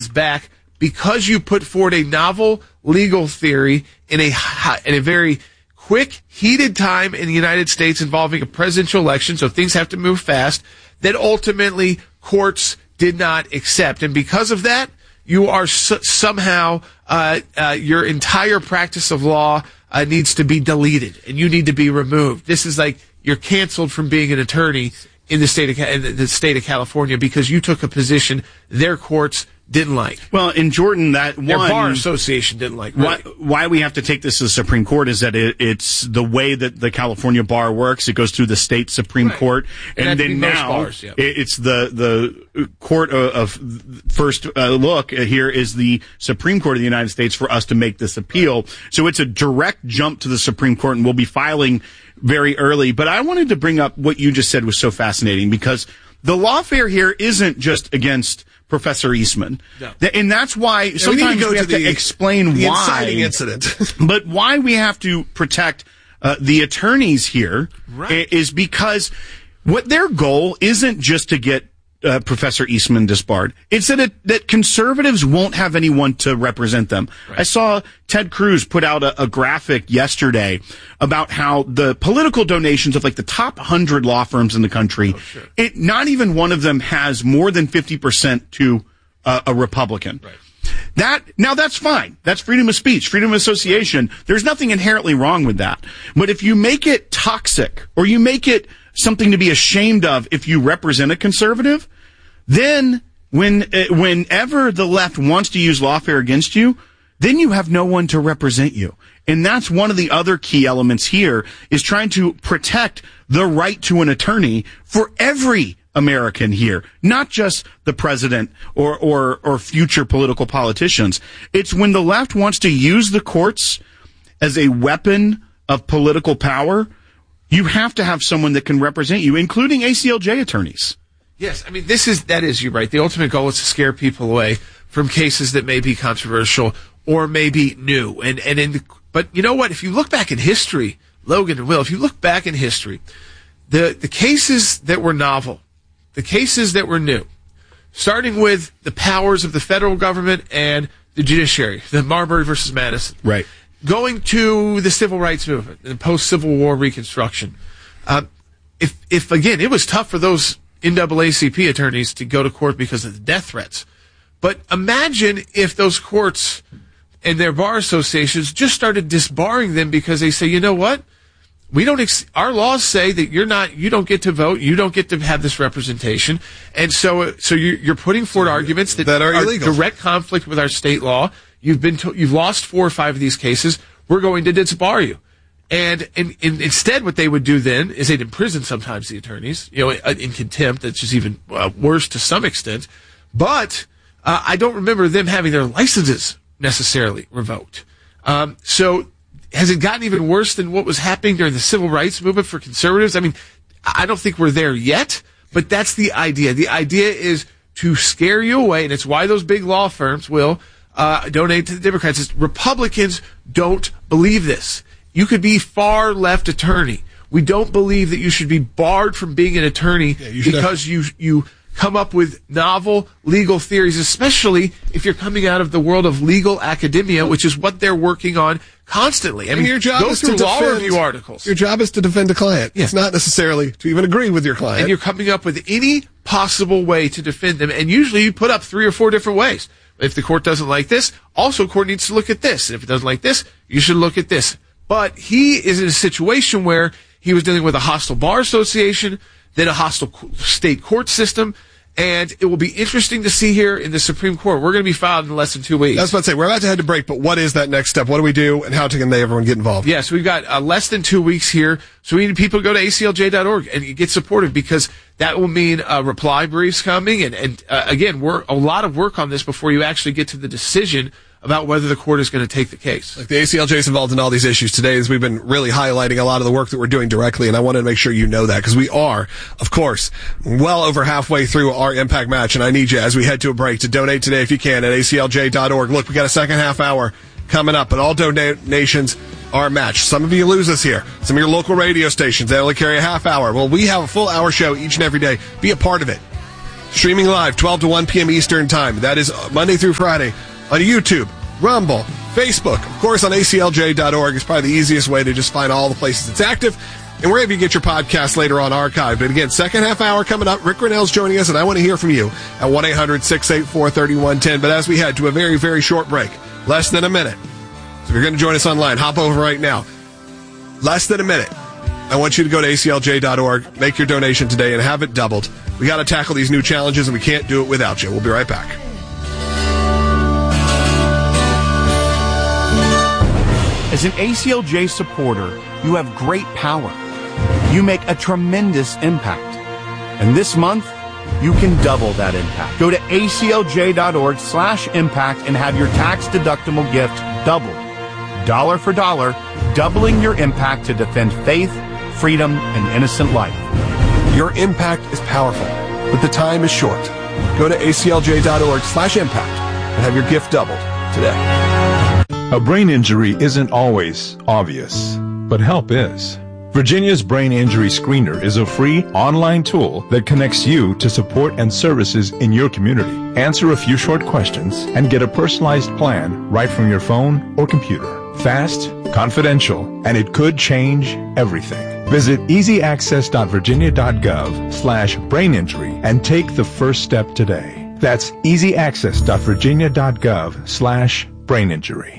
back because you put forward a novel legal theory in a very quick, heated time in the United States involving a presidential election, so things have to move fast, that ultimately courts did not accept. And because of that, you are somehow, your entire practice of law needs to be deleted, and you need to be removed. This is like you're canceled from being an attorney in the state of California because you took a position their courts didn't like. Well, in Jordan, their bar association didn't like. Really. Why we have to take this to the Supreme Court is that it's the way that the California bar works. It goes through the state Supreme Court, and then now it's the court of first look here is the Supreme Court of the United States for us to make this appeal. So it's a direct jump to the Supreme Court, and we'll be filing very early. But I wanted to bring up what you just said was so fascinating, because the lawfare here isn't just against Professor Eastman. No. And that's why sometimes we have to explain the why. inciting incident. But why we have to protect the attorneys here is because what their goal isn't just to get Professor Eastman disbarred. It's that conservatives won't have anyone to represent them. Right. I saw Ted Cruz put out a graphic yesterday about how the political donations of like the top 100 law firms in the country, not even one of them has more than 50% to a Republican. Right. Now that's fine. That's freedom of speech, freedom of association. There's nothing inherently wrong with that. But if you make it toxic, or you make it something to be ashamed of if you represent a conservative, then whenever the left wants to use lawfare against you, then you have no one to represent you. And that's one of the other key elements here, is trying to protect the right to an attorney for every American here, not just the president or future political politicians. It's when the left wants to use the courts as a weapon of political power, you have to have someone that can represent you, including ACLJ attorneys. Yes, I mean, you're right. The ultimate goal is to scare people away from cases that may be controversial or may be new. But you know what? If you look back in history, Logan and Will, if you look back in history, the cases that were novel, the cases that were new, starting with the powers of the federal government and the judiciary, the Marbury versus Madison. Right. Going to the civil rights movement and post-Civil War Reconstruction. If again, it was tough for those NAACP attorneys to go to court because of the death threats. But imagine if those courts and their bar associations just started disbarring them because they say, you know what? Our laws say that you don't get to vote, you don't get to have this representation. And so you're putting forward arguments that are illegal, direct conflict with our state law. You've lost 4 or 5 of these cases. We're going to disbar you. And instead, what they would do then is they'd imprison sometimes the attorneys, in contempt. That's just even worse to some extent. But I don't remember them having their licenses necessarily revoked. So has it gotten even worse than what was happening during the civil rights movement for conservatives? I mean, I don't think we're there yet, but that's the idea. The idea is to scare you away, and it's why those big law firms will donate to the Democrats. It's Republicans don't believe this. You could be far left attorney. We don't believe that you should be barred from being an attorney because you come up with novel legal theories, especially if you're coming out of the world of legal academia, which is what they're working on constantly. I mean, your job is to defend law review articles. Your job is to defend a client. Yeah. It's not necessarily to even agree with your client. And you're coming up with any possible way to defend them, and usually you put up 3 or 4 different ways. If the court doesn't like this, also court needs to look at this. And if it doesn't like this, you should look at this. But he is in a situation where he was dealing with a hostile bar association, then a hostile state court system, and it will be interesting to see here in the Supreme Court. We're going to be filed in less than 2 weeks. That's what I say. We're about to head to break, but what is that next step? What do we do, and how can everyone get involved? Yeah, so we've got less than 2 weeks here, so we need people to go to aclj.org and get supported, because that will mean reply briefs coming, and again, a lot of work on this before you actually get to the decision about whether the court is going to take the case. Like the ACLJ is involved in all these issues today, as we've been really highlighting a lot of the work that we're doing directly, and I wanted to make sure you know that, because we are, of course, well over halfway through our Impact Match, and I need you, as we head to a break, to donate today if you can at aclj.org. Look, we got a second half hour coming up, but all donations are matched. Some of you lose us here. Some of your local radio stations, they only carry a half hour. Well, we have a full hour show each and every day. Be a part of it. Streaming live 12 to 1 p.m. Eastern Time. That is Monday through Friday on YouTube, Rumble, Facebook. Of course, on aclj.org is probably the easiest way to just find all the places it's active. And wherever you get your podcast later on archived. But again, second half hour coming up. Rick Grenell's joining us, and I want to hear from you at 1-800-684-3110. But as we head to a very, very short break, less than a minute. So if you're going to join us online, hop over right now. Less than a minute. I want you to go to aclj.org, make your donation today, and have it doubled. We got to tackle these new challenges, and we can't do it without you. We'll be right back. As an ACLJ supporter, you have great power. You make a tremendous impact. And this month, you can double that impact. Go to aclj.org/impact and have your tax-deductible gift doubled. Dollar for dollar, doubling your impact to defend faith, freedom, and innocent life. Your impact is powerful, but the time is short. Go to aclj.org/impact and have your gift doubled today. A brain injury isn't always obvious, but help is. Virginia's Brain Injury Screener is a free online tool that connects you to support and services in your community. Answer a few short questions and get a personalized plan right from your phone or computer. Fast, confidential, and it could change everything. Visit easyaccess.virginia.gov/braininjury and take the first step today. That's easyaccess.virginia.gov/braininjury.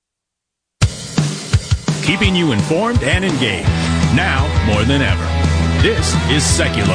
Keeping you informed and engaged. Now more than ever. This is Seculo.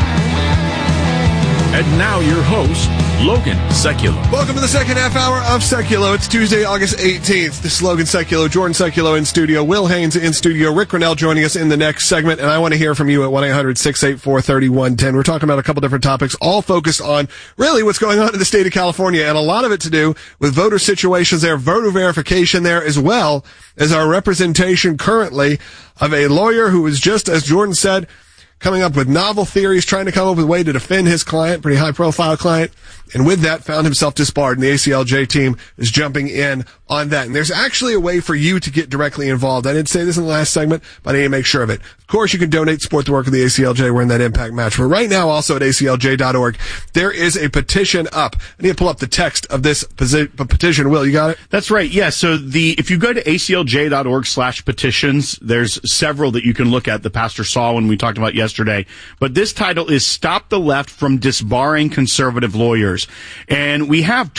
And now your host, Logan Seculo. Welcome to the second half hour of Seculo. It's Tuesday, August 18th. This is Logan Seculo, Jordan Seculo in studio, Will Haynes in studio, Rick Grenell joining us in the next segment, and I want to hear from you at 1-800-684-3110. We're talking about a couple different topics, all focused on really what's going on in the state of California, and a lot of it to do with voter situations there, voter verification there, as well as our representation currently of a lawyer who is just, as Jordan said, coming up with novel theories, trying to come up with a way to defend his client, pretty high-profile client, and with that found himself disbarred, and the ACLJ team is jumping in on that. And there's actually a way for you to get directly involved. I didn't say this in the last segment, but I need to make sure of it. Of course, you can donate to support the work of the ACLJ. We're in that impact match. But right now, also at aclj.org, there is a petition up. I need to pull up the text of this petition. Will, you got it? That's right. Yeah. So if you go to aclj.org/petitions, there's several that you can look at. The pastor saw when we talked about yesterday. But this title is Stop the Left from Disbarring Conservative Lawyers. And we have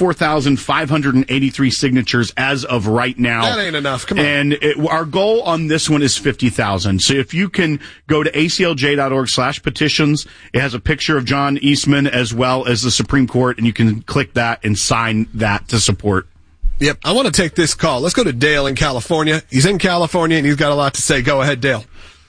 24,583 signatures as of right now. That ain't enough. Come on. And our goal on this one is 50,000. So if you can go to aclj.org/petitions, it has a picture of John Eastman as well as the Supreme Court, and you can click that and sign that to support. Yep. I want to take this call. Let's go to Dale in California. He's in California, and he's got a lot to say. Go ahead, Dale.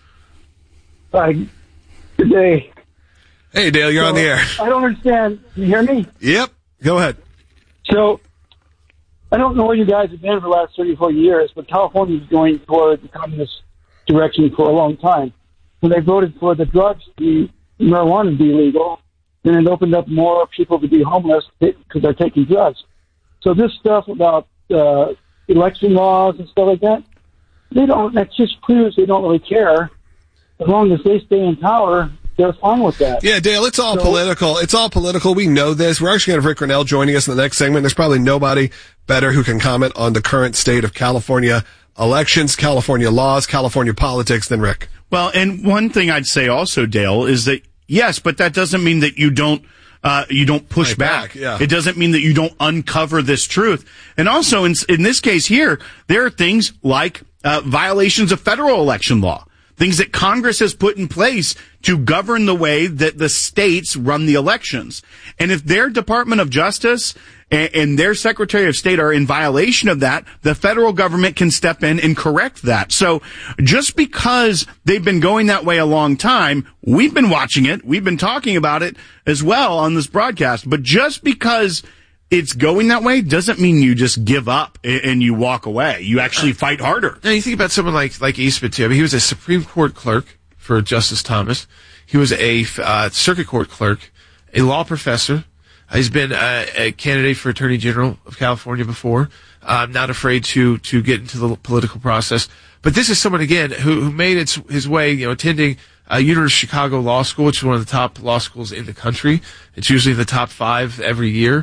Hi. Good day. Hey, Dale, you're on the air. I don't understand. Can you hear me? Yep. Go ahead. So, I don't know where you guys have been for the last 34 years, but California is going toward the communist direction for a long time. When they voted for the drugs, the marijuana to be legal, then it opened up more people to be homeless because they're taking drugs. So this stuff about election laws and stuff like that, that just proves they don't really care. As long as they stay in power, they're fine with that. Yeah, Dale, it's all political. It's all political. We know this. We're actually going to have Rick Grenell joining us in the next segment. There's probably nobody better who can comment on the current state of California elections, California laws, California politics than Rick. Well, and one thing I'd say also, Dale, is that yes, but that doesn't mean that you don't push back. Yeah. It doesn't mean that you don't uncover this truth. And also, in this case here, there are things like violations of federal election law. Things that Congress has put in place to govern the way that the states run the elections. And if their Department of Justice and their Secretary of State are in violation of that, the federal government can step in and correct that. So just because they've been going that way a long time, we've been watching it, we've been talking about it as well on this broadcast, but just because it's going that way doesn't mean you just give up and you walk away. You actually fight harder. Now, you think about someone like Eastman, too. I mean, he was a Supreme Court clerk for Justice Thomas. He was a circuit court clerk, a law professor. He's been a candidate for Attorney General of California before. Not afraid to get into the political process. But this is someone, again, who made his way, attending University of Chicago Law School, which is one of the top law schools in the country. It's usually the top 5 every year.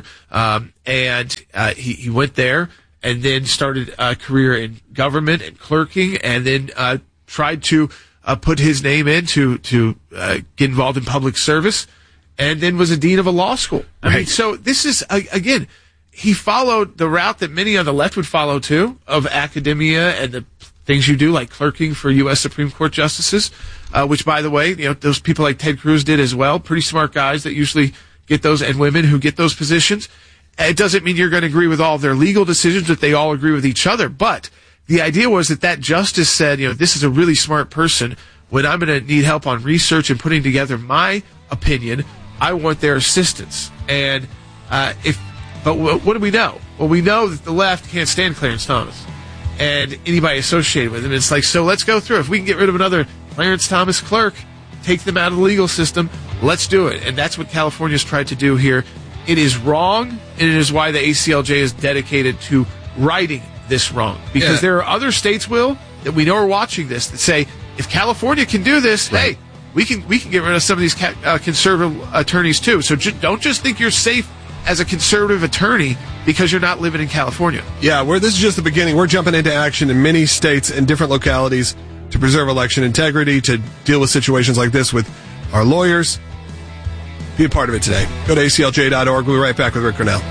He went there and then started a career in government and clerking, and then tried to put his name in to get involved in public service, and then was a dean of a law school. I mean, so this is, again, he followed the route that many on the left would follow too, of academia and the things you do, like clerking for U.S. Supreme Court justices, which, by the way, those people like Ted Cruz did as well. Pretty smart guys that usually get those, and women who get those positions. It doesn't mean you're going to agree with all of their legal decisions, that they all agree with each other. But the idea was that justice said, this is a really smart person. When I'm going to need help on research and putting together my opinion, I want their assistance. And but what do we know? Well, we know that the left can't stand Clarence Thomas and anybody associated with him. It's like, so let's go through. If we can get rid of another Clarence Thomas clerk, take them out of the legal system, let's do it. And that's what California's tried to do here. It is wrong, and it is why the ACLJ is dedicated to righting this wrong. Because there are other states, Will, that we know are watching this, that say, if California can do this, hey, we can get rid of some of these conservative attorneys too. So don't just think you're safe as a conservative attorney because you're not living in California. Yeah, this is just the beginning. We're jumping into action in many states and different localities to preserve election integrity, to deal with situations like this with our lawyers. Be a part of it today. Go to aclj.org. We'll be right back with Rick Grinnell.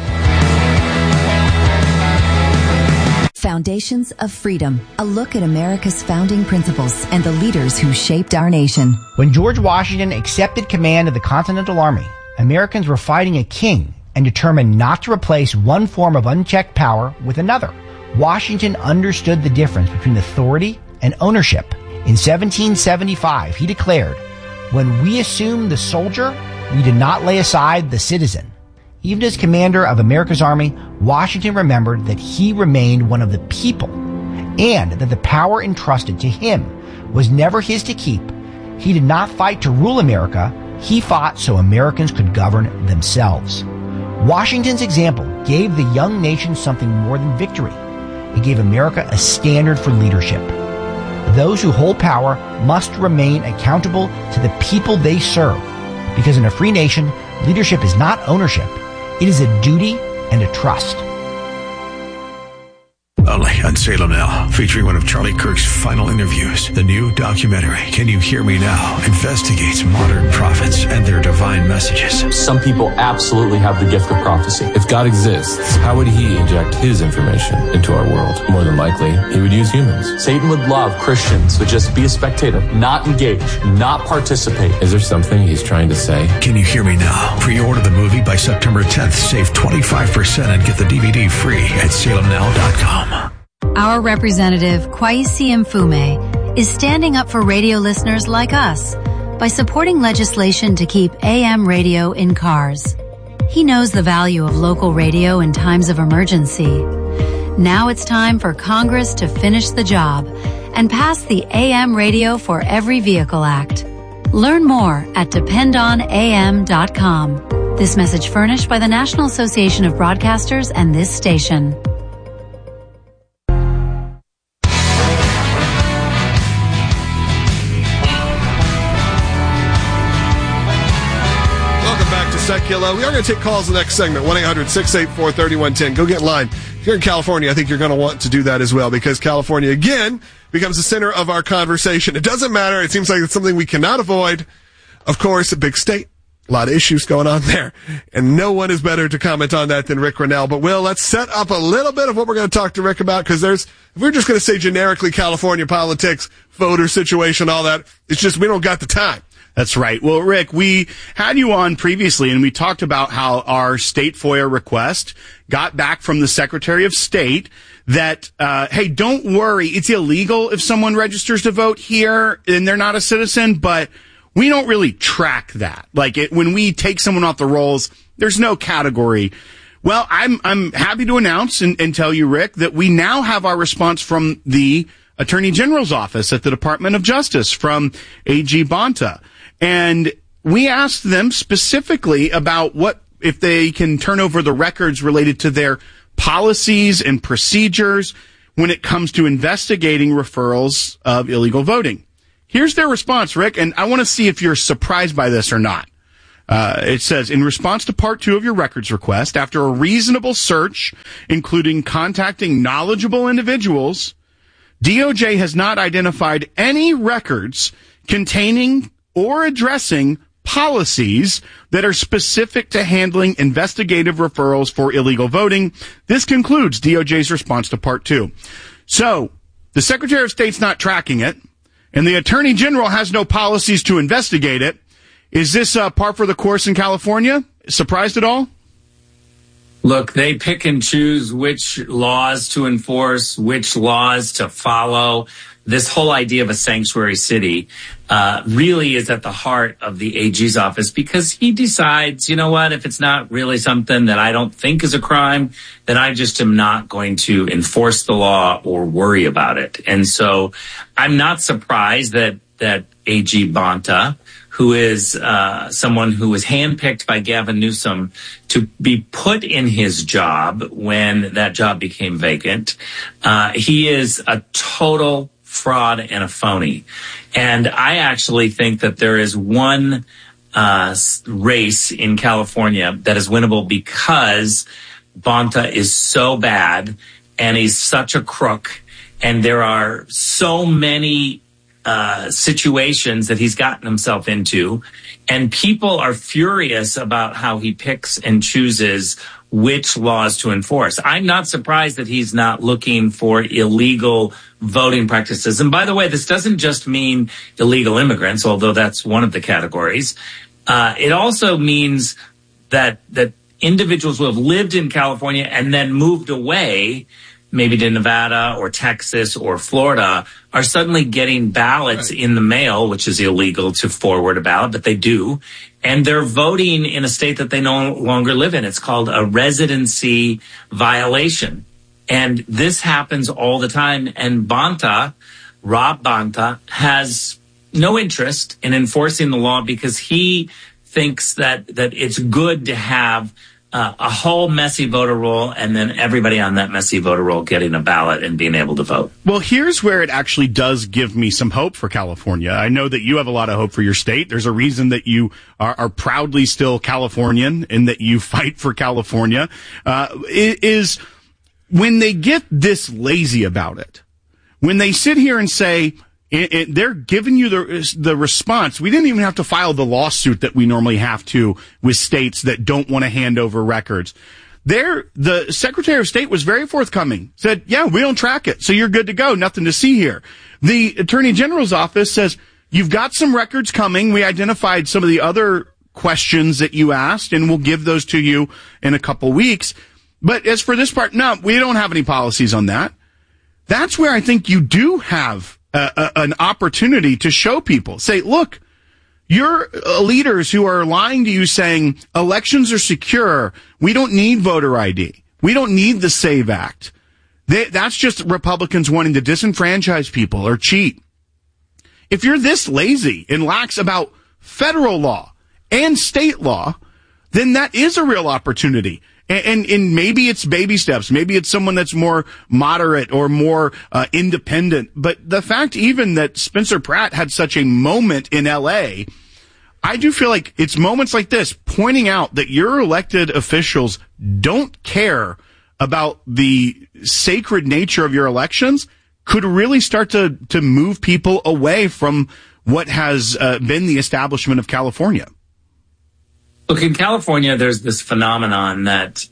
Foundations of Freedom, a look at America's founding principles and the leaders who shaped our nation. When George Washington accepted command of the Continental Army, Americans were fighting a king and determined not to replace one form of unchecked power with another. Washington understood the difference between authority and ownership. In 1775, he declared, "When we assume the soldier, we did not lay aside the citizen." Even as commander of America's army, Washington remembered that he remained one of the people and that the power entrusted to him was never his to keep. He did not fight to rule America. He fought so Americans could govern themselves. Washington's example gave the young nation something more than victory. It gave America a standard for leadership. Those who hold power must remain accountable to the people they serve, because in a free nation, leadership is not ownership. It is a duty and a trust. Only on Salem Now, featuring one of Charlie Kirk's final interviews. The new documentary, Can You Hear Me Now?, investigates modern prophets and their divine messages. Some people absolutely have the gift of prophecy. If God exists, how would he inject his information into our world? More than likely, he would use humans. Satan would love Christians to just be a spectator, not engage, not participate. Is there something he's trying to say? Can You Hear Me Now? Pre-order the movie by September 10th. Save 25% and get the DVD free at salemnow.com. Our representative, Kwesi Mfume, is standing up for radio listeners like us by supporting legislation to keep AM radio in cars. He knows the value of local radio in times of emergency. Now it's time for Congress to finish the job and pass the AM Radio for Every Vehicle Act. Learn more at dependonam.com. This message furnished by the National Association of Broadcasters and this station. Secular. We are going to take calls in the next segment, 1-800-684-3110. Go get in line. If you're in California, I think you're going to want to do that as well, because California, again, becomes the center of our conversation. It doesn't matter. It seems like it's something we cannot avoid. Of course, a big state, a lot of issues going on there, and no one is better to comment on that than Rick Grinnell. But, Will, let's set up a little bit of what we're going to talk to Rick about, because if we're just going to say generically California politics, voter situation, all that, it's just we don't got the time. That's right. Well, Rick, we had you on previously, and we talked about how our state FOIA request got back from the Secretary of State that, hey, don't worry, it's illegal if someone registers to vote here and they're not a citizen, but we don't really track that. Like, when we take someone off the rolls, there's no category. Well, I'm happy to announce and tell you, Rick, that we now have our response from the Attorney General's office at the Department of Justice, from AG Bonta. And we asked them specifically about what, if they can turn over the records related to their policies and procedures when it comes to investigating referrals of illegal voting. Here's their response, Rick, and I want to see if you're surprised by this or not. It says, in response to part 2 of your records request, after a reasonable search, including contacting knowledgeable individuals, DOJ has not identified any records containing or addressing policies that are specific to handling investigative referrals for illegal voting. This concludes DOJ's response to part 2. So, the Secretary of State's not tracking it, and the Attorney General has no policies to investigate it. Is this par for the course in California? Surprised at all? Look, they pick and choose which laws to enforce, which laws to follow. This whole idea of a sanctuary city really is at the heart of the AG's office, because he decides, you know what, if it's not really something that I don't think is a crime, then I just am not going to enforce the law or worry about it. And so I'm not surprised that AG Bonta, who is someone who was handpicked by Gavin Newsom to be put in his job when that job became vacant. He is a total fraud and a phony. And I actually think that there is one race in California that is winnable because Bonta is so bad and he's such a crook. And there are so many situations that he's gotten himself into, and people are furious about how he picks and chooses which laws to enforce. I'm not surprised that he's not looking for illegal voting practices. And by the way, this doesn't just mean illegal immigrants, although that's one of the categories. It also means that individuals who have lived in California and then moved away, maybe to Nevada or Texas or Florida, are suddenly getting ballots in the mail, which is illegal to forward a ballot, but they do. And they're voting in a state that they no longer live in. It's called a residency violation. And this happens all the time. And Rob Bonta, has no interest in enforcing the law because he thinks that it's good to have a whole messy voter roll and then everybody on that messy voter roll getting a ballot and being able to vote. Well, here's where it actually does give me some hope for California. I know that you have a lot of hope for your state. There's a reason that you are proudly still Californian and that you fight for California. Is when they get this lazy about it, when they sit here and say, they're giving you the response. We didn't even have to file the lawsuit that we normally have to with states that don't want to hand over records. The Secretary of State was very forthcoming, said, yeah, we don't track it, so you're good to go, nothing to see here. The Attorney General's office says, you've got some records coming. We identified some of the other questions that you asked, and we'll give those to you in a couple weeks. But as for this part, no, we don't have any policies on that. That's where I think you do have an opportunity to show people, say, look, you're leaders who are lying to you saying elections are secure. We don't need voter ID. We don't need the SAVE Act. That's just Republicans wanting to disenfranchise people or cheat. If you're this lazy and lax about federal law and state law, then that is a real opportunity. And maybe it's baby steps. Maybe it's someone that's more moderate or more independent. But the fact even that Spencer Pratt had such a moment in L.A., I do feel like it's moments like this pointing out that your elected officials don't care about the sacred nature of your elections could really start to move people away from what has been the establishment of California. Look, in California, there's this phenomenon that,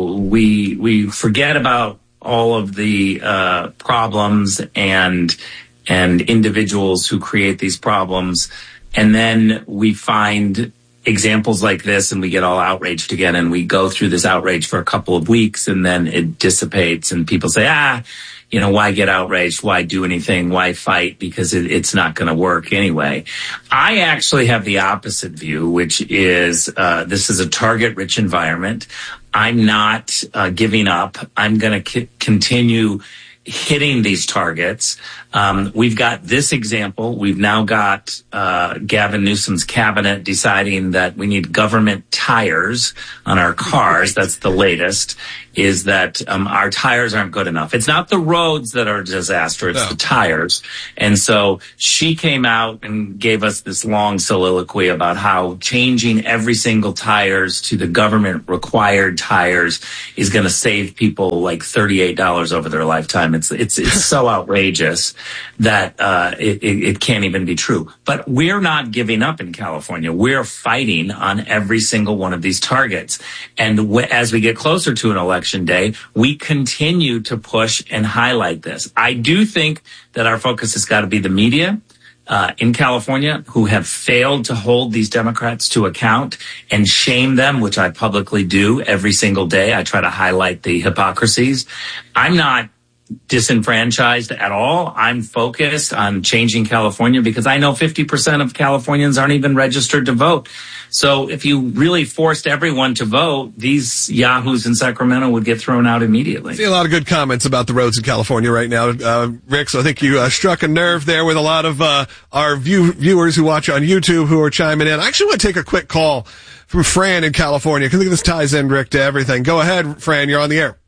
we forget about all of the problems and individuals who create these problems. And then we find examples like this and we get all outraged again, and we go through this outrage for a couple of weeks and then it dissipates and people say, why get outraged? Why do anything? Why fight? Because it's not going to work anyway. I actually have the opposite view, which is this is a target-rich environment. I'm not giving up. I'm going to continue hitting these targets. We've got this example. We've now got Gavin Newsom's cabinet deciding that we need government tires on our cars. That's the latest. is that our tires aren't good enough. It's not the roads that are a disaster, it's the tires. And so she came out and gave us this long soliloquy about how changing every single tires to the government required tires is going to save people like $38 over their lifetime. It's so outrageous that it can't even be true. But we're not giving up in California. We're fighting on every single one of these targets. And as we get closer to an election day, we continue to push and highlight this. I do think that our focus has got to be the media in California who have failed to hold these Democrats to account and shame them, which I publicly do every single day. I try to highlight the hypocrisies. I'm not disenfranchised at all. I'm focused on changing California because I know 50% of Californians aren't even registered to vote. So if you really forced everyone to vote, these yahoos in Sacramento would get thrown out immediately. I see a lot of good comments about the roads in California right now, Rick. So I think you struck a nerve there with a lot of our viewers who watch on YouTube who are chiming in. I actually want to take a quick call from Fran in California because I think this ties in, Rick, to everything. Go ahead, Fran. You're on the air.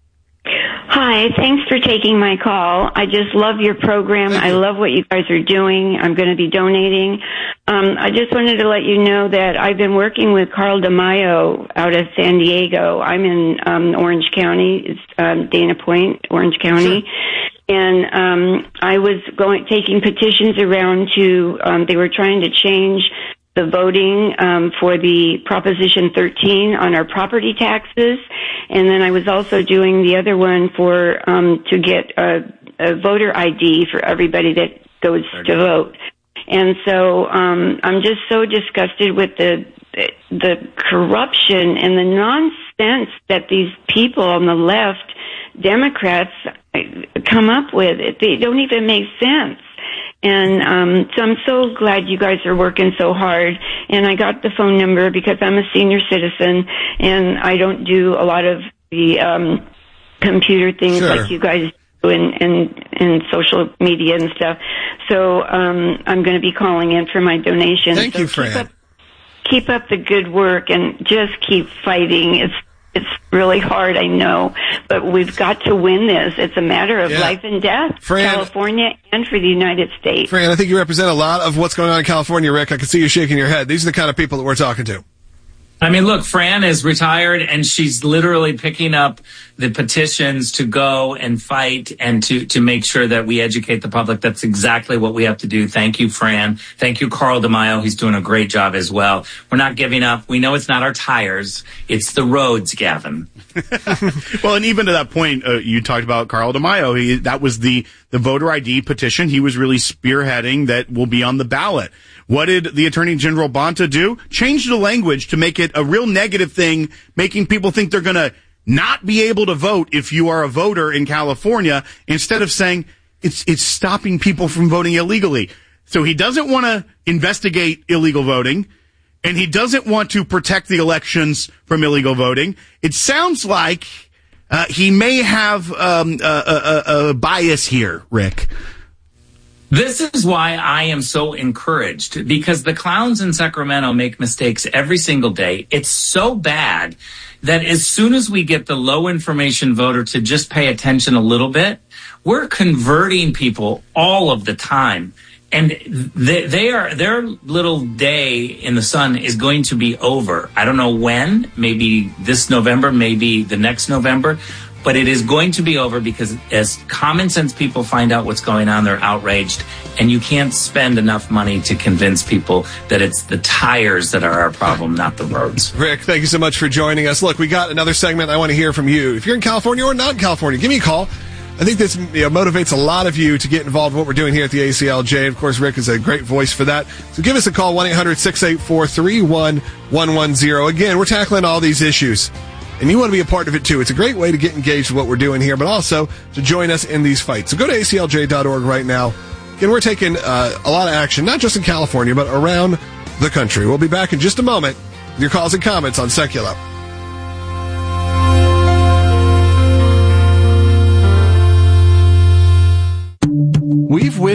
Hi, thanks for taking my call. I just love your program. I love what you guys are doing. I'm going to be donating. I just wanted to let you know that I've been working with Carl DeMaio out of San Diego. I'm in Orange County. It's Dana Point, Orange County. Sure. And I was taking petitions around to, they were trying to change the voting for the Proposition 13 on our property taxes. And then I was also doing the other one for to get a voter ID for everybody that goes to vote. And so I'm just so disgusted with the corruption and the nonsense that these people on the left, Democrats, come up with. They don't even make sense. And so I'm so glad you guys are working so hard. And I got the phone number because I'm a senior citizen and I don't do a lot of the computer things like you guys do and social media and stuff. So I'm going to be calling in for my donation. Thank you, Fran. Keep up the good work and just keep fighting. It's really hard, I know, but we've got to win this. It's a matter of life and death for California and for the United States. Fran, I think you represent a lot of what's going on in California, Rick. I can see you shaking your head. These are the kind of people that we're talking to. I mean, look, Fran is retired and she's literally picking up the petitions to go and fight and to make sure that we educate the public. That's exactly what we have to do. Thank you, Fran. Thank you, Carl DeMaio. He's doing a great job as well. We're not giving up. We know it's not our tires. It's the roads, Gavin. Well, and even to that point, you talked about Carl DeMaio. That was the voter ID petition. He was really spearheading that will be on the ballot. What did the Attorney General Bonta do? Change the language to make it a real negative thing, making people think they're going to not be able to vote if you are a voter in California, instead of saying it's stopping people from voting illegally. So he doesn't want to investigate illegal voting, and he doesn't want to protect the elections from illegal voting. It sounds like he may have a bias here, Rick. This is why I am so encouraged, because the clowns in Sacramento make mistakes every single day. It's so bad that as soon as we get the low information voter to just pay attention a little bit, we're converting people all of the time. And their little day in the sun is going to be over. I don't know when, maybe this November, maybe the next November. But it is going to be over because as common sense people find out what's going on, they're outraged. And you can't spend enough money to convince people that it's the tires that are our problem, not the roads. Rick, thank you so much for joining us. Look, we got another segment. I want to hear from you. If you're in California or not in California, give me a call. I think this motivates a lot of you to get involved in what we're doing here at the ACLJ. Of course, Rick is a great voice for that. So give us a call, 1-800-684-3110. Again, we're tackling all these issues. And you want to be a part of it, too. It's a great way to get engaged with what we're doing here, but also to join us in these fights. So go to aclj.org right now. Again, we're taking a lot of action, not just in California, but around the country. We'll be back in just a moment with your calls and comments on Secular. We've witnessed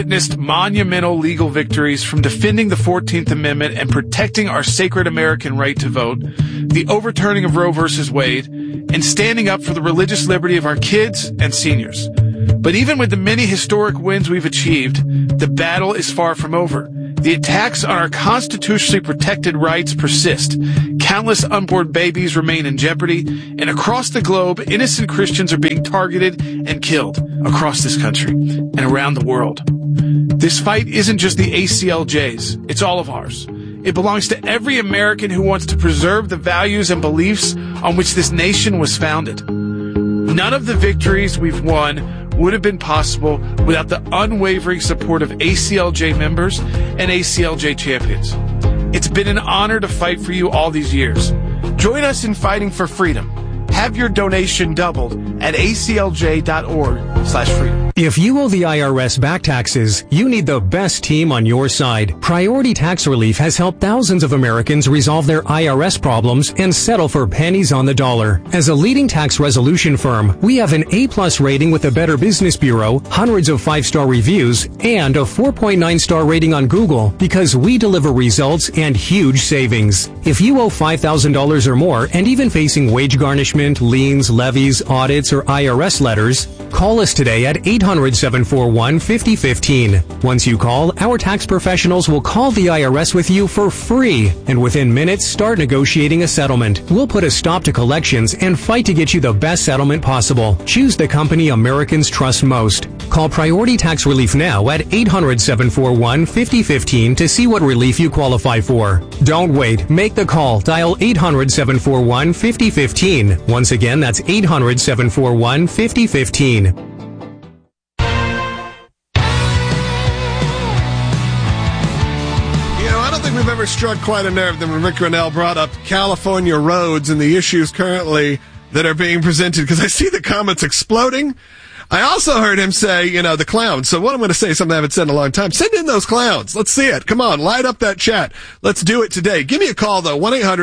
witnessed monumental legal victories, from defending the 14th Amendment and protecting our sacred American right to vote, the overturning of Roe versus Wade, and standing up for the religious liberty of our kids and seniors. But even with the many historic wins we've achieved, the battle is far from over. The attacks on our constitutionally protected rights persist. Countless unborn babies remain in jeopardy, and across the globe, innocent Christians are being targeted and killed across this country and around the world. This fight isn't just the ACLJ's, it's all of ours. It belongs to every American who wants to preserve the values and beliefs on which this nation was founded. None of the victories we've won would have been possible without the unwavering support of ACLJ members and ACLJ champions. It's been an honor to fight for you all these years. Join us in fighting for freedom. Have your donation doubled at aclj.org/freedom. If you owe the IRS back taxes, you need the best team on your side. Priority Tax Relief has helped thousands of Americans resolve their IRS problems and settle for pennies on the dollar. As a leading tax resolution firm, we have an A+ rating with the Better Business Bureau, hundreds of 5-star reviews, and a 4.9-star rating on Google because we deliver results and huge savings. If you owe $5,000 or more and even facing wage garnishment, liens, levies, audits, or IRS letters, call us today at 800-741-5015. Once you call, our tax professionals will call the IRS with you for free, and within minutes start negotiating a settlement. We'll put a stop to collections and fight to get you the best settlement possible. Choose the company Americans trust most. Call Priority Tax Relief now at 800-741-5015 to see what relief you qualify for. Don't wait. Make the call. Dial 800-741-5015. Once again, that's 800-741-5015. We've ever struck quite a nerve than when Rick Grinnell brought up California roads and the issues currently that are being presented, because I see the comments exploding. I also heard him say, the clowns. So what I'm going to say, something I haven't said in a long time. Send in those clowns. Let's see it. Come on, light up that chat. Let's do it today. Give me a call, though,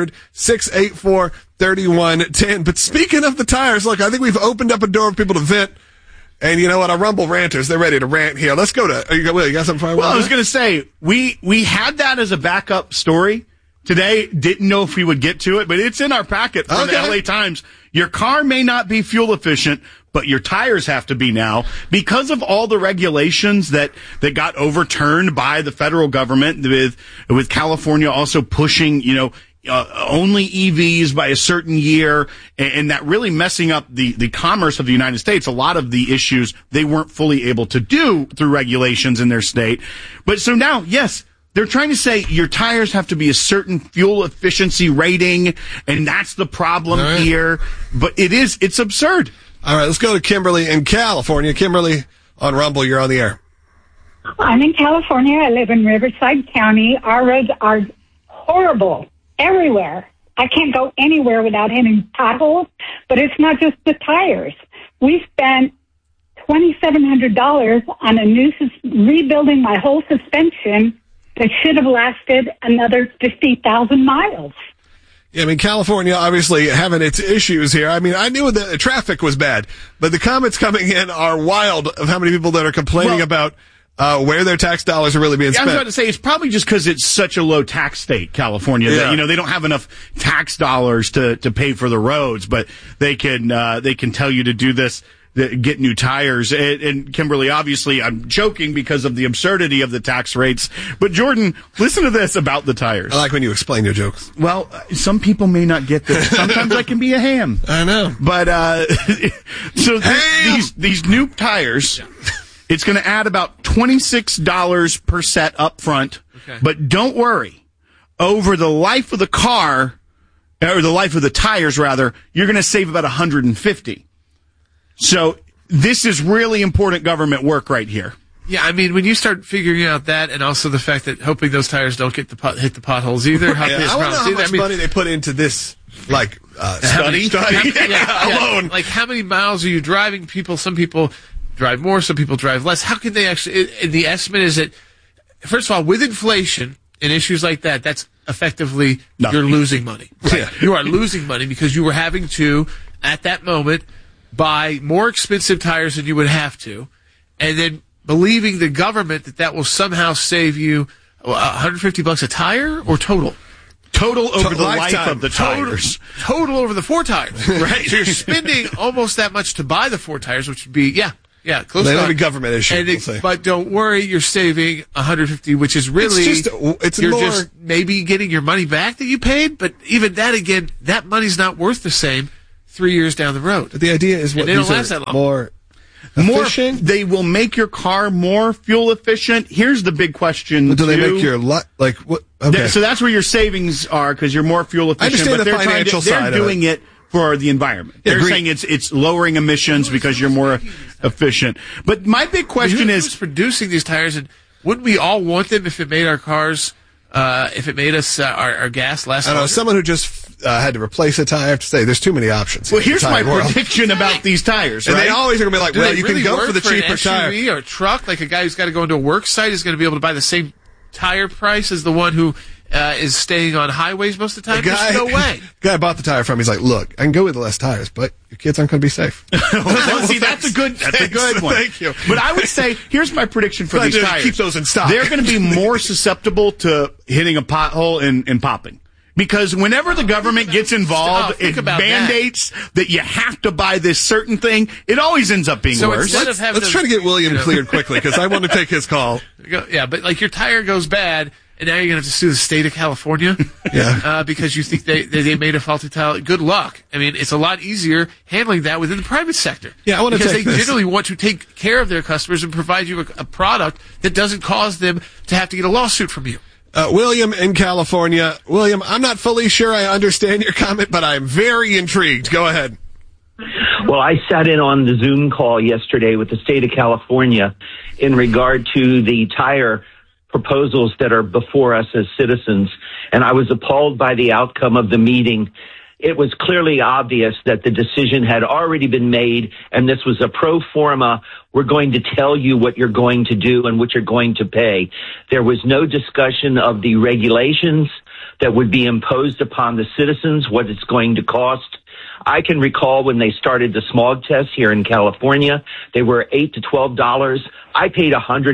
1-800-684-3110. But speaking of the tires, look, I think we've opened up a door for people to vent. And you know what? Our Rumble ranters, they're ready to rant here. Let's go to, you got something for me? Well, I was going to say, we had that as a backup story today. Didn't know if we would get to it, but it's in our packet from the LA Times. Your car may not be fuel efficient, but your tires have to be now because of all the regulations that got overturned by the federal government, with California also pushing, only EVs by a certain year, and that really messing up the commerce of the United States. A lot of the issues they weren't fully able to do through regulations in their state. But so now, yes, they're trying to say your tires have to be a certain fuel efficiency rating, and that's the problem here. But it's absurd. All right, let's go to Kimberly in California. Kimberly on Rumble, you're on the air. I'm in California. I live in Riverside County. Our roads are horrible. Everywhere. I can't go anywhere without hitting potholes, but it's not just the tires. We spent $2,700 on rebuilding my whole suspension that should have lasted another 50,000 miles. Yeah, I mean, California obviously having its issues here. I mean, I knew that the traffic was bad, but the comments coming in are wild of how many people that are complaining about where their tax dollars are really being spent. I was about to say, it's probably just because it's such a low tax state, California, that, they don't have enough tax dollars to pay for the roads, but they can tell you to do this, get new tires. And Kimberly, obviously, I'm joking because of the absurdity of the tax rates. But Jordan, listen to this about the tires. I like when you explain your jokes. Well, some people may not get this. Sometimes I can be a ham. I know. But, so these new tires, it's going to add about $26 per set up front. Okay. But don't worry. Over the life of the car, or the life of the tires, rather, you're going to save about $150. So this is really important government work right here. Yeah, I mean, when you start figuring out that, and also the fact that hoping those tires don't hit the potholes either. I wonder how much money they put into this, study alone. Like, how many miles are you driving? Some people drive more, some people drive less. How can they actually? The estimate is that, first of all, with inflation and issues like that, that's effectively you're losing money. Right? Yeah. You are losing money because you were having to, at that moment, buy more expensive tires than you would have to, and then believing the government that will somehow save you $150 a tire or total? Total over the life of the tires. Total over the 4 tires. Right. So you're spending almost that much to buy the 4 tires, which would be, close They enough. have a government issue. But don't worry, you're saving $150, which is really, you're just maybe getting your money back that you paid, but even that, again, that money's not worth the same 3 years down the road. But the idea is they don't last that long. More efficient? They will make your car more fuel efficient. Here's the big question. Do they make your what? Okay. So that's where your savings are because you're more fuel efficient. I understand but the they're financial they're side doing of it. it for the environment. They're saying it's lowering emissions because you're more efficient. But my big question is who's producing these tires, and wouldn't we all want them if it made our cars, if it made us our gas last? I don't know. Someone who just had to replace a tire, I have to say, there's too many options. Well, here's my prediction about these tires. And right? they always are going to be like, well, you really can go for the cheaper an tire. SUV or a truck, like a guy who's got to go into a work site is going to be able to buy the same tire price as the one who is staying on highways most of the time. There's no way. The guy I bought the tire from, he's like, look, I can go with the less tires, but your kids aren't going to be safe. See, that's a good one. Thank you. But I would say, here's my prediction for Glad these to tires. keep those in stock. They're going to be more susceptible to hitting a pothole and popping. Because whenever the government gets involved, it mandates that you have to buy this certain thing. It always ends up being worse. Let's try to get William cleared quickly because I want to take his call. Yeah, but like your tire goes bad, and now you're going to have to sue the state of California because you think they made a faulty tire. Good luck. I mean, it's a lot easier handling that within the private sector. Yeah, I want to because take they this. generally want to take care of their customers and provide you a product that doesn't cause them to have to get a lawsuit from you. William in California. William, I'm not fully sure I understand your comment, but I'm very intrigued. Go ahead. Well, I sat in on the Zoom call yesterday with the state of California in regard to the tire proposals that are before us as citizens, and I was appalled by the outcome of the meeting. It was clearly obvious that the decision had already been made, and this was a pro forma. We're going to tell you what you're going to do and what you're going to pay. There was no discussion of the regulations that would be imposed upon the citizens, what it's going to cost. I can recall when they started the smog tests here in California, they were $8 to $12. I paid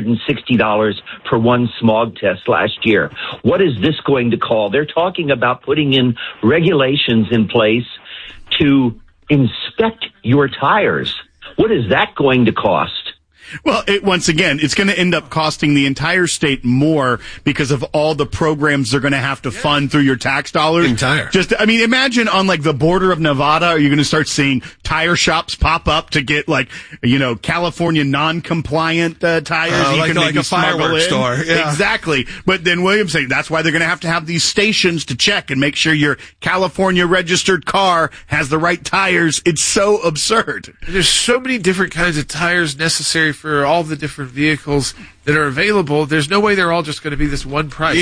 $160 for one smog test last year. What is this going to call? They're talking about putting in regulations in place to inspect your tires. What is that going to cost? Well, once again, it's going to end up costing the entire state more because of all the programs they're going to have to fund through your tax dollars. Imagine on like the border of Nevada, are you going to start seeing tire shops pop up to get California non-compliant tires? Like a fireworks store. Yeah. Exactly. But then Williams saying that's why they're going to have these stations to check and make sure your California registered car has the right tires. It's so absurd. There's so many different kinds of tires necessary for all the different vehicles that are available. There's no way they're all just going to be this one price.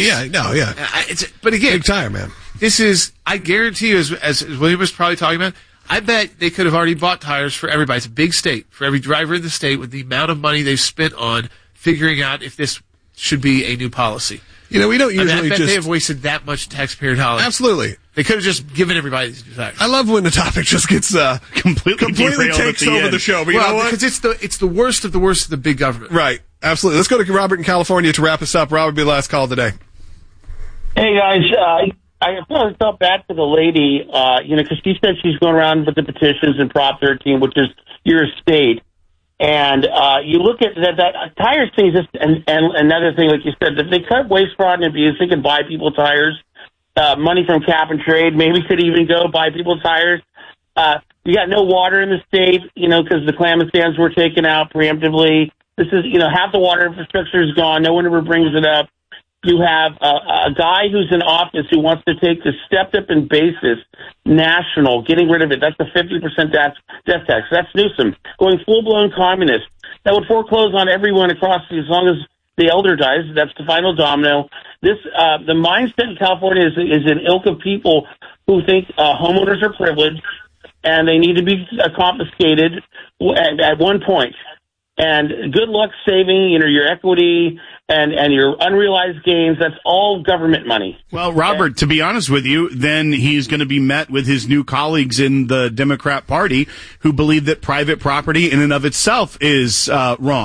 But again, big tire, man. This is, I guarantee you, as William was probably talking about, I bet they could have already bought tires for everybody. It's a big state, for every driver in the state with the amount of money they've spent on figuring out if this should be a new policy. We don't usually I bet they have wasted that much taxpayer dollars. Absolutely. They could have just given everybody these new tires. I love when the topic just gets completely takes over the show. But you know what? Because it's the worst of the big government. Right. Absolutely. Let's go to Robert in California to wrap us up. Robert, be the last call today. Hey, guys. I felt bad for the lady, because she said she's going around with the petitions in Prop 13, which is your state. And you look at that tires thing is just and another thing, like you said, if they cut waste, fraud, and abuse, they can buy people tires. Money from cap and trade maybe could even go buy people tires. You got no water in the state, because the Klamath dams were taken out preemptively. This is, half the water infrastructure is gone. No one ever brings it up. You have a guy who's in office who wants to take the stepped-up in basis national, getting rid of it. That's the 50% death tax. That's Newsom going full-blown communist. That would foreclose on everyone across as long as the elder dies. That's the final domino. The mindset in California is an ilk of people who think homeowners are privileged and they need to be confiscated at one point. And good luck saving, your equity and your unrealized gains. That's all government money. Well, Robert, to be honest with you, then he's going to be met with his new colleagues in the Democrat Party who believe that private property in and of itself is wrong.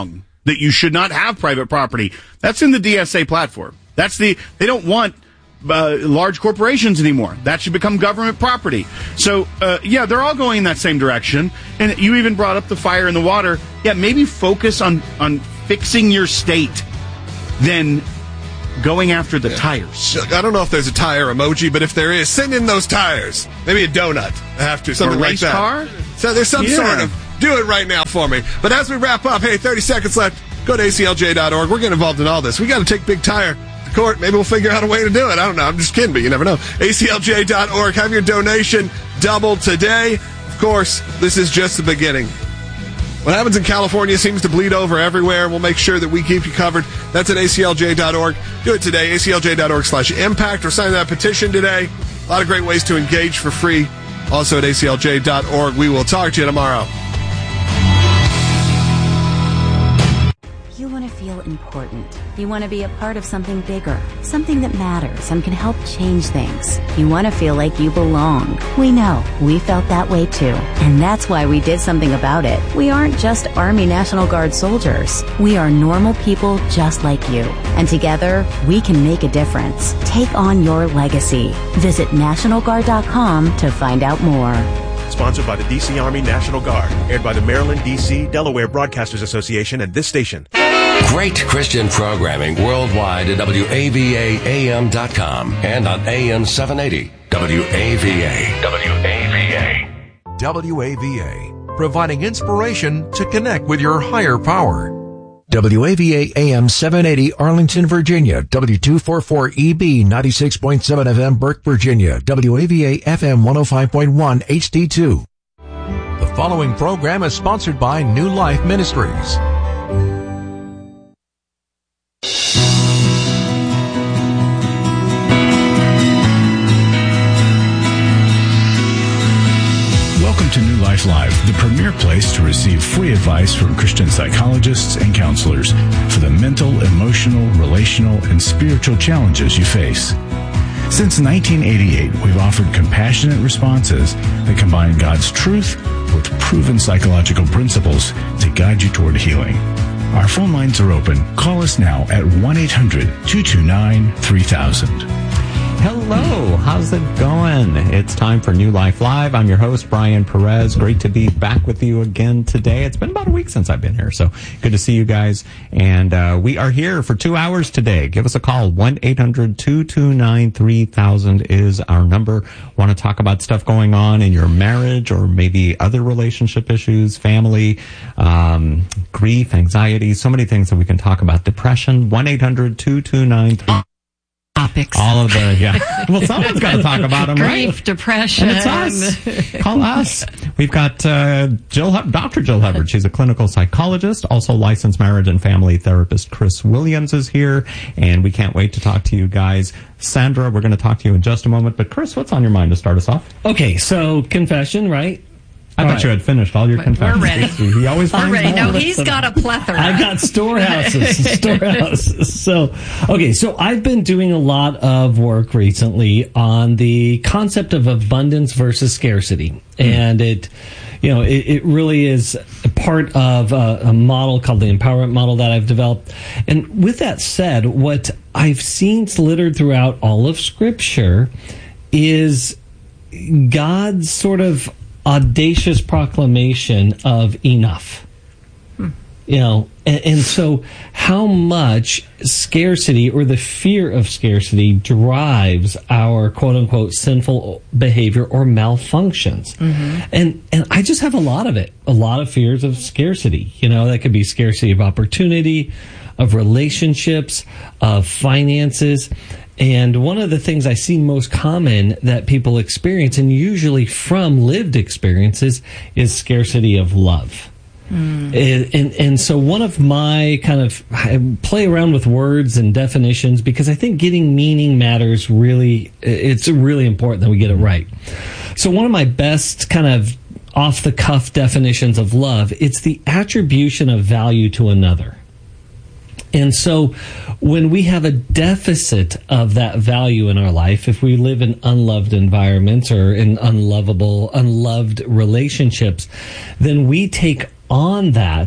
that you should not have private property. That's in the DSA platform. They don't want large corporations anymore. That should become government property. So, they're all going in that same direction. And you even brought up the fire and the water. Yeah, maybe focus on fixing your state than going after the tires. I don't know if there's a tire emoji, but if there is, send in those tires. Maybe a donut. I have to. Something like that. Car? So there's some sort of, do it right now for me. But as we wrap up, hey, 30 seconds left. Go to aclj.org. We're getting involved in all this. We got to take Big Tire to court. Maybe we'll figure out a way to do it. I don't know. I'm just kidding, but you never know. aclj.org. Have your donation doubled today. Of course, this is just the beginning. What happens in California seems to bleed over everywhere. We'll make sure that we keep you covered. That's at aclj.org. Do it today, aclj.org/impact, or sign that petition today. A lot of great ways to engage for free. Also at aclj.org. We will talk to you tomorrow. You want to feel important. You want to be a part of something bigger, something that matters and can help change things. You want to feel like you belong. We know. We felt that way too. And that's why we did something about it. We aren't just Army National Guard soldiers. We are normal people just like you. And together, we can make a difference. Take on your legacy. Visit NationalGuard.com to find out more. Sponsored by the D.C. Army National Guard. Aired by the Maryland, D.C., Delaware Broadcasters Association and this station. Great Christian programming worldwide at WAVAAM.com and on AM 780. WAVA. WAVA, providing inspiration to connect with your higher power. WAVA AM 780 Arlington, Virginia. W244EB 96.7 FM Burke, Virginia. WAVA FM 105.1 HD2. The following program is sponsored by New Life Ministries. Welcome to New Life Live, the premier place to receive free advice from Christian psychologists and counselors for the mental, emotional, relational, and spiritual challenges you face. Since 1988, we've offered compassionate responses that combine God's truth with proven psychological principles to guide you toward healing. Our phone lines are open. Call us now at 1-800-229-3000. Hello, how's it going? It's time for New Life Live. I'm your host, Brian Perez. Great to be back with you again today. It's been about a week since I've been here, so good to see you guys. And we are here for 2 hours today. Give us a call. 1-800-229-3000 is our number. Want to talk about stuff going on in your marriage or maybe other relationship issues, family, grief, anxiety, so many things that we can talk about. Depression, 1-800-229-3000. Topics. All of the, well, someone's got to talk about them, right? Grief, depression. And it's us. Call us. We've got Dr. Jill Hubbard. She's a clinical psychologist, also licensed marriage and family therapist. Chris Williams is here, and we can't wait to talk to you guys. Sandra, we're going to talk to you in just a moment. But Chris, what's on your mind to start us off? Okay, so confession, right? I thought you had finished all your confessions. We're ready. He always finds We're ready. more. No, he's got a plethora. I've got storehouses. So I've been doing a lot of work recently on the concept of abundance versus scarcity. And it really is a part of a model called the empowerment model that I've developed. And with that said, what I've seen littered throughout all of Scripture is God's sort of audacious proclamation of enough. And so how much scarcity or the fear of scarcity drives our quote unquote sinful behavior or malfunctions. Mm-hmm. And I just have a lot of it, a lot of fears of scarcity. That could be scarcity of opportunity, of relationships, of finances. And one of the things I see most common that people experience, and usually from lived experiences, is scarcity of love. And so one of my I play around with words and definitions because I think getting meaning matters really, it's really important that we get it right. So one of my best kind of off the cuff definitions of love, it's the attribution of value to another. And so when we have a deficit of that value in our life, if we live in unloved environments or in unloved relationships, then we take on that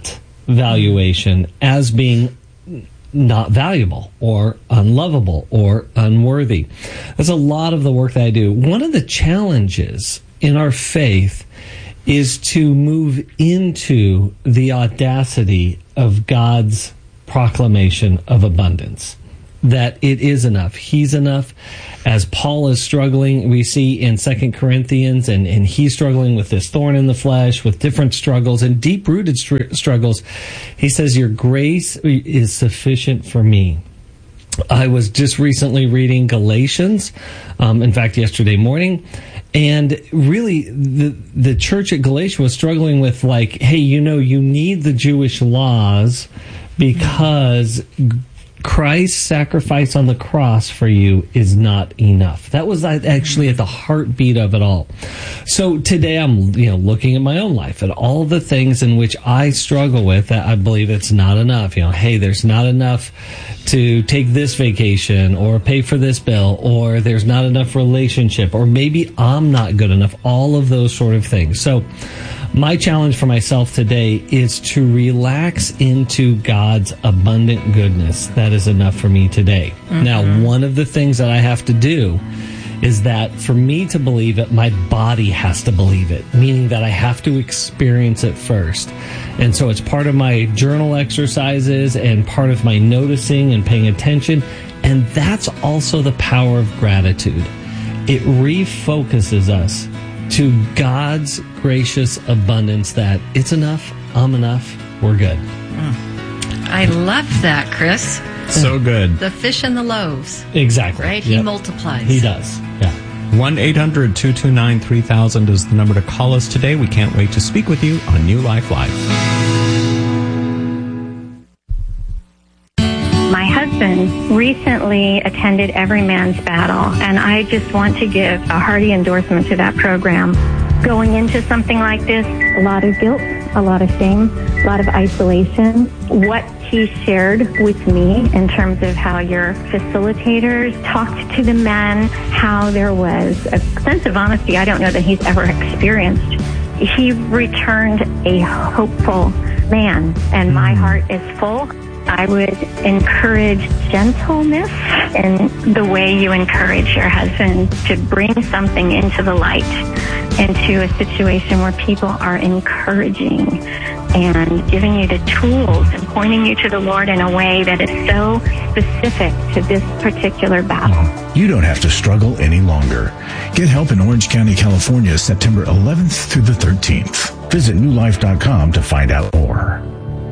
self-valuation as being not valuable or unlovable or unworthy. That's a lot of the work that I do. One of the challenges in our faith is to move into the audacity of God's proclamation of abundance. That it is enough. He's enough. As Paul is struggling, we see in 2 Corinthians, and he's struggling with this thorn in the flesh, with different struggles and deep-rooted struggles. He says, your grace is sufficient for me. I was just recently reading Galatians, in fact, yesterday morning, and really the church at Galatia was struggling with, like, hey, you need the Jewish laws because Christ's sacrifice on the cross for you is not enough. That was actually at the heartbeat of it all. So today I'm, looking at my own life, at all the things in which I struggle with that I believe it's not enough. Hey, there's not enough to take this vacation or pay for this bill, or there's not enough relationship, or maybe I'm not good enough. All of those sort of things. So my challenge for myself today is to relax into God's abundant goodness. That is enough for me today. Mm-hmm. Now, one of the things that I have to do is that for me to believe it, my body has to believe it, meaning that I have to experience it first. And so it's part of my journal exercises and part of my noticing and paying attention. And that's also the power of gratitude. It refocuses us to God's gracious abundance that it's enough, I'm enough, we're good. I love that, Chris. So good. The fish and the loaves. Exactly. Right? He multiplies. He does. Yeah. 1-800-229-3000 is the number to call us today. We can't wait to speak with you on New Life Live. My husband recently attended Every Man's Battle, and I just want to give a hearty endorsement to that program. Going into something like this, a lot of guilt, a lot of shame, a lot of isolation. What he shared with me in terms of how your facilitators talked to the men, how there was a sense of honesty I don't know that he's ever experienced. He returned a hopeful man, and my heart is full. I would encourage gentleness in the way you encourage your husband to bring something into the light, into a situation where people are encouraging and giving you the tools and pointing you to the Lord in a way that is so specific to this particular battle. You don't have to struggle any longer. Get help in Orange County, California, September 11th through the 13th. Visit newlife.com to find out more.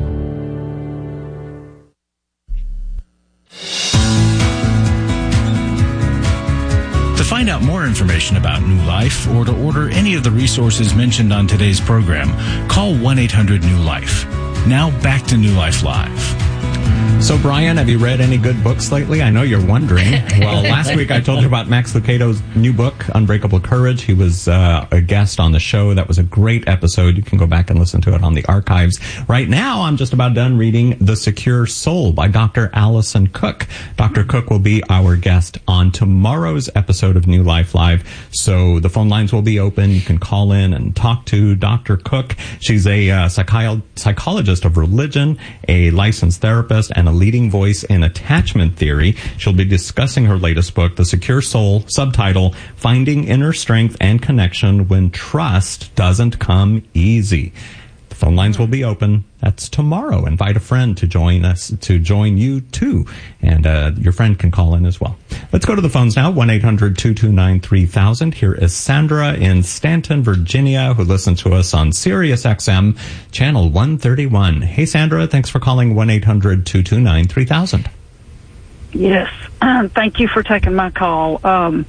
To find out more information about New Life or to order any of the resources mentioned on today's program, call 1-800-NEW-LIFE. Now back to New Life Live. So, Brian, have you read any good books lately? I know you're wondering. Well, last week I told you about Max Lucado's new book, Unbreakable Courage. He was a guest on the show. That was a great episode. You can go back and listen to it on the archives. Right now, I'm just about done reading The Secure Soul by Dr. Allison Cook. Dr. Cook will be our guest on tomorrow's episode of New Life Live. So the phone lines will be open. You can call in and talk to Dr. Cook. She's a psychologist of religion, a licensed therapist, and a leading voice in attachment theory. She'll be discussing her latest book, The Secure Soul, subtitle, Finding Inner Strength and Connection When Trust Doesn't Come Easy. The phone lines will be open. That's tomorrow. Invite a friend to join us, to join you too. And your friend can call in as well. Let's go to the phones now, 1-800-229-3000. Here is Sandra in Stanton, Virginia, who listens to us on Sirius XM, channel 131. Hey, Sandra, thanks for calling 1-800-229-3000. Yes. Thank you for taking my call.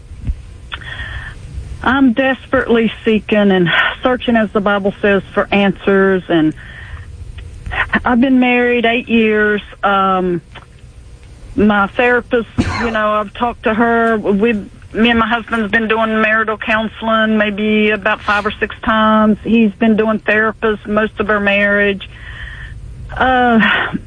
I'm desperately seeking and searching, as the Bible says, for answers. And I've been married 8 years. My therapist, I've talked to her. Me and my husband's been doing marital counseling maybe about 5 or 6 times. He's been doing therapist most of our marriage. I'm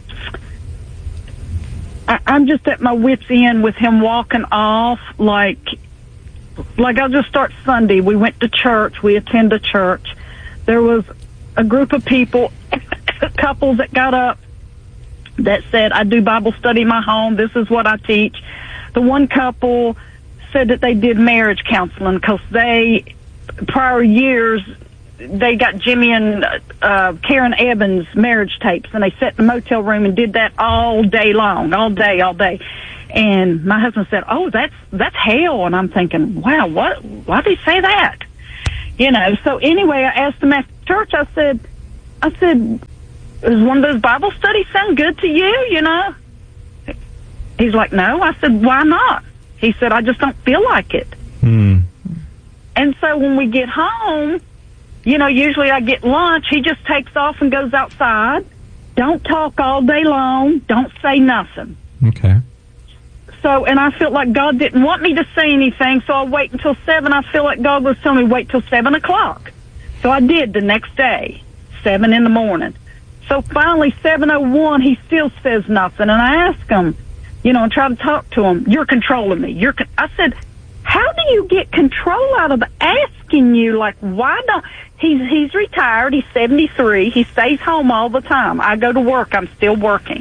just at my wit's end with him walking off. Like I'll just start Sunday. We went to church. We attend a church. There was a group of people couples that got up that said, I do Bible study in my home. This is what I teach. The one couple said that they did marriage counseling because prior years, they got Jimmy and Karen Evans marriage tapes, and they sat in the motel room and did that all day long, all day. And my husband said, "Oh, that's hell." And I'm thinking, "Wow, why did he say that?" So anyway, I asked him after church. I said, "Does one of those Bible studies sound good to you?" He's like, "No." I said, "Why not?" He said, "I just don't feel like it." And so when we get home, usually I get lunch. He just takes off and goes outside. Don't talk all day long. Don't say nothing. Okay. So, and I felt like God didn't want me to say anything, so I'll wait until 7. I feel like God was telling me wait till 7 o'clock. So I did the next day, 7 in the morning. So finally, 7:01, he still says nothing. And I ask him, and try to talk to him, "You're controlling me." I said, "How do you get control out of asking you, like, why don't..." He's retired. He's 73. He stays home all the time. I go to work. I'm still working.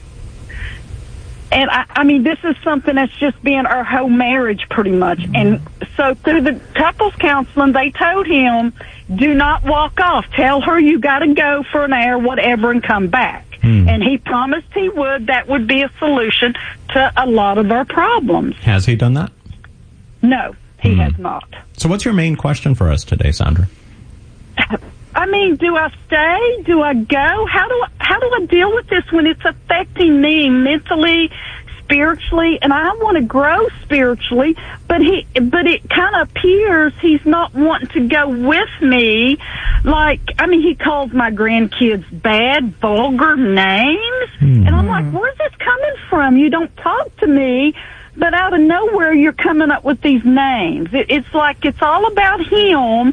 And I mean, this is something that's just been our whole marriage pretty much. And so through the couples counseling, they told him, do not walk off. Tell her you got to go for an hour, whatever, and come back. And he promised he would. That would be a solution to a lot of our problems. Has he done that? No, he has not. So what's your main question for us today, Sandra? I mean, do I stay? Do I go? How do I deal with this when it's affecting me mentally, spiritually, and I want to grow spiritually, but it kind of appears he's not wanting to go with me. Like, I mean, he calls my grandkids bad, vulgar names, and I'm like, where's this coming from? You don't talk to me, but out of nowhere you're coming up with these names. It's like it's all about him,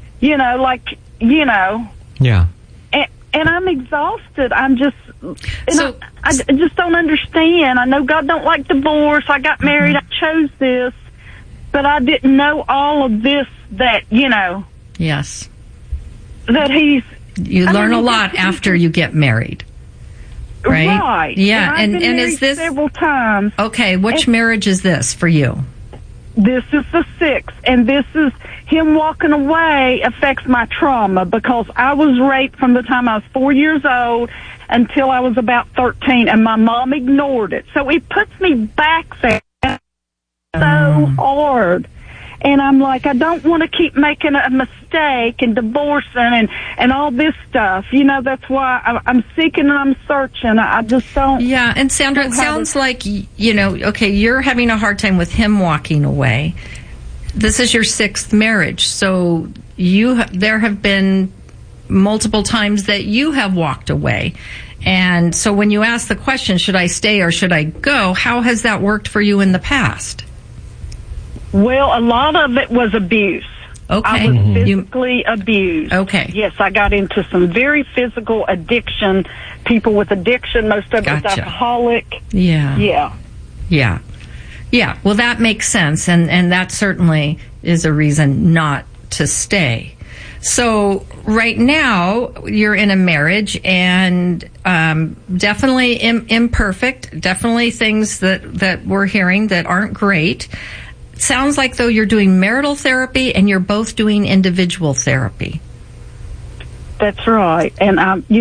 Yeah. And I'm exhausted. I'm just, I just don't understand. I know God don't like divorce. I got married. I chose this, but I didn't know all of this that, Yes. that he's... You learn a lot after you get married. Right? Right. Yeah. And And is this several times? Okay, which marriage is this for you? This is the 6th, and this is him walking away affects my trauma because I was raped from the time I was 4 years old until I was about 13, and my mom ignored it. So it puts me back there so hard. And I'm like, I don't want to keep making a mistake and divorcing and all this stuff. That's why I'm seeking and I'm searching. I just don't. Yeah, and Sandra, it sounds like, okay, you're having a hard time with him walking away. This is your 6th marriage. So there have been multiple times that you have walked away. And so when you ask the question, should I stay or should I go? How has that worked for you in the past? Well, a lot of it was abuse. Okay. I was physically abused. Okay. Yes, I got into some very physical addiction. People with addiction, most of it was alcoholic. Yeah. Yeah. Yeah. Yeah. Well, that makes sense. And that certainly is a reason not to stay. So right now you're in a marriage and definitely imperfect, definitely things that we're hearing that aren't great. Sounds like, though, you're doing marital therapy and you're both doing individual therapy. That's right. And,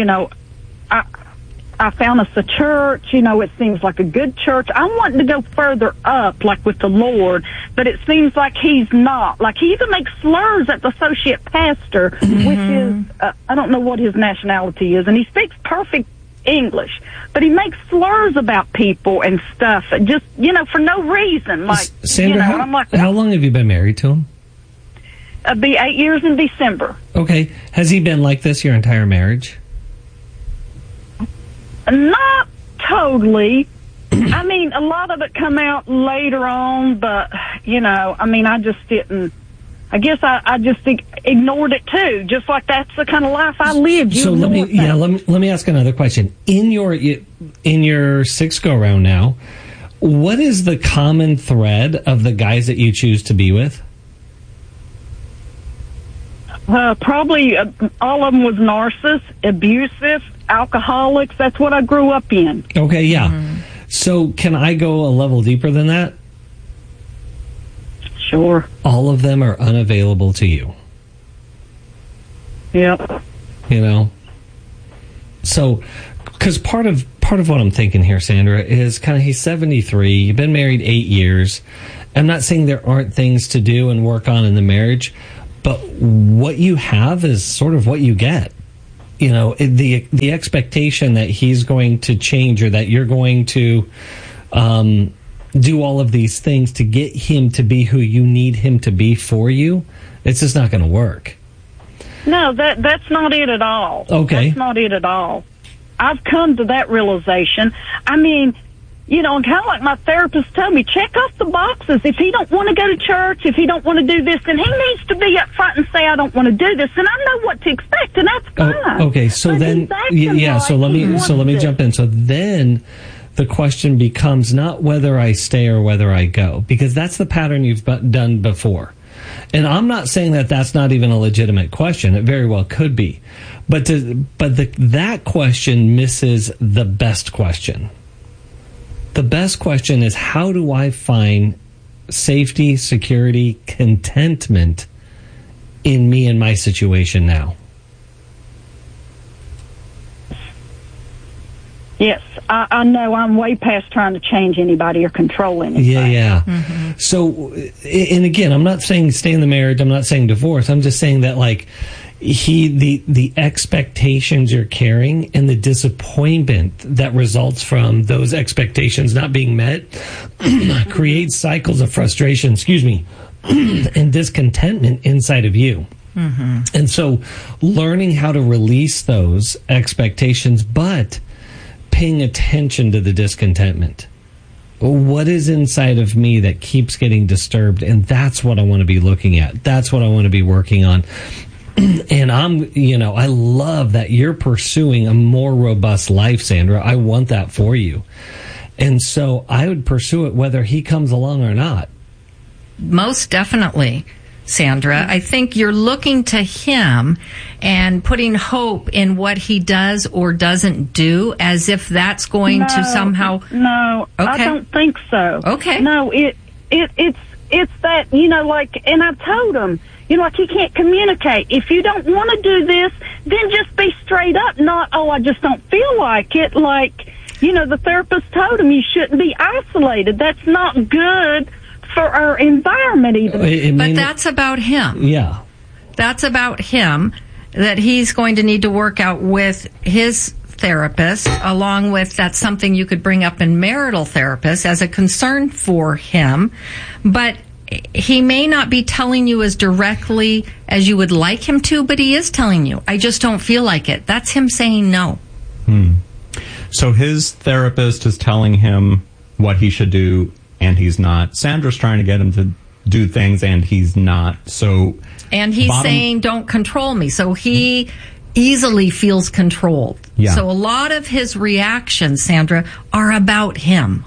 I found us a church. It seems like a good church. I'm wanting to go further up, like with the Lord, but it seems like he's not. Like, he even makes slurs at the associate pastor, which is, I don't know what his nationality is, and he speaks perfect English, but he makes slurs about people and stuff, just, for no reason. Like, Sandra, I'm like, how long have you been married to him? It'll be 8 years in December. Okay. Has he been like this your entire marriage? Not totally. I mean, a lot of it come out later on, but, I just didn't. I guess I just ignored it too. Just like that's the kind of life I lived. So let me ask another question. In your 6th go round now, what is the common thread of the guys that you choose to be with? Probably all of them was narcissists, abusive, alcoholics. That's what I grew up in. Okay, yeah. So can I go a level deeper than that? Sure. All of them are unavailable to you. Yep. You know? So, because part of what I'm thinking here, Sandra, is kind of he's 73, you've been married 8 years. I'm not saying there aren't things to do and work on in the marriage, but what you have is sort of what you get. You know, the expectation that he's going to change or that you're going to do all of these things to get him to be who you need him to be for you, it's just not going to work. No, that's not it at all. Okay. That's not it at all. I've come to that realization. I mean, you know, kind of like my therapist told me, check off the boxes. If he don't want to go to church, if he don't want to do this, then he needs to be up front and say, I don't want to do this, and I know what to expect, and that's fine. Okay, so then, so let me jump in. So then the question becomes not whether I stay or whether I go, because that's the pattern you've done before. And I'm not saying that that's not even a legitimate question. It very well could be. But that question misses the best question. The best question is, how do I find safety, security, contentment in me and my situation now? Yes, I know I'm way past trying to change anybody or control anything. Yeah. Mm-hmm. So, and again, I'm not saying stay in the marriage. I'm not saying divorce. I'm just saying that, like, the expectations you're carrying and the disappointment that results from those expectations not being met creates cycles of frustration, and discontentment inside of you. Mm-hmm. And so learning how to release those expectations, but paying attention to the discontentment. What is inside of me that keeps getting disturbed? And that's what I want to be looking at. That's what I want to be working on. And I love that you're pursuing a more robust life, Sandra. I want that for you. And so I would pursue it whether he comes along or not. Most definitely, Sandra. I think you're looking to him and putting hope in what he does or doesn't do as if that's going to somehow... No, okay. I don't think so. Okay. No, it's that, like, and I told him, like, he can't communicate. If you don't want to do this, then just be straight up, not, I just don't feel like it. Like, the therapist told him you shouldn't be isolated. That's not good for our environment even. But that's about him. Yeah. That's about him, that he's going to need to work out with his therapist, along with that's something you could bring up in marital therapist as a concern for him. But he may not be telling you as directly as you would like him to, but he is telling you, I just don't feel like it. That's him saying no. So his therapist is telling him what he should do, and he's not. Sandra's trying to get him to do things, and he's not. And he's saying, don't control me. So he easily feels controlled. Yeah. So a lot of his reactions, Sandra, are about him.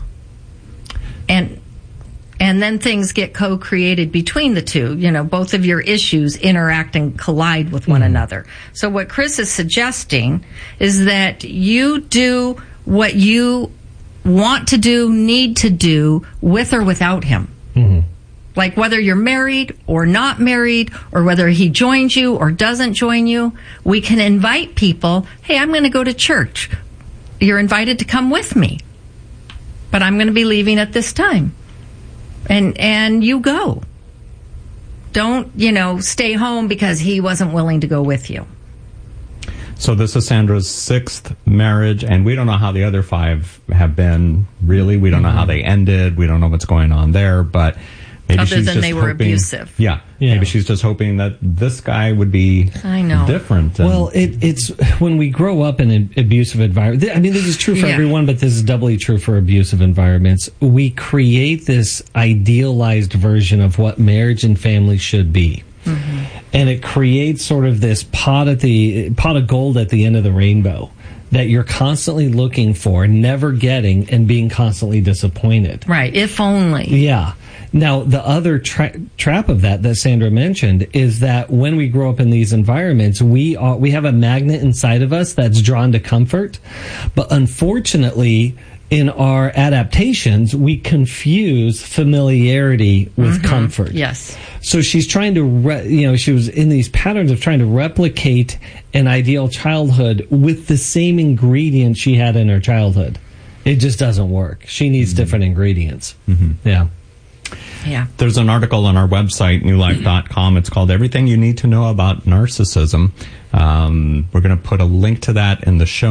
And then things get co-created between the two. Both of your issues interact and collide with one another. So what Chris is suggesting is that you do what you want to do, need to do, with or without him. Mm-hmm. Like whether you're married or not married, or whether he joins you or doesn't join you, we can invite people, hey, I'm going to go to church. You're invited to come with me, but I'm going to be leaving at this time. And you go. Don't, stay home because he wasn't willing to go with you. So this is Sandra's 6th marriage, and we don't know how the other 5 have been, really. We don't know how they ended. We don't know what's going on there, but maybe other she's than just they were abusive. Yeah. Maybe she's just hoping that this guy would be different. Well, it's when we grow up in an abusive environment. I mean, this is true for everyone, but this is doubly true for abusive environments. We create this idealized version of what marriage and family should be. Mm-hmm. And it creates sort of this pot of gold at the end of the rainbow that you're constantly looking for, never getting, and being constantly disappointed. Right. If only. Yeah. Now, the other trap of that Sandra mentioned is that when we grow up in these environments, we have a magnet inside of us that's drawn to comfort. But unfortunately, in our adaptations, we confuse familiarity with comfort. Yes. So she's trying to, she was in these patterns of trying to replicate an ideal childhood with the same ingredients she had in her childhood. It just doesn't work. She needs different ingredients. Yeah. Yeah. There's an article on our website, newlife.com. It's called Everything You Need to Know About Narcissism. We're going to put a link to that in the show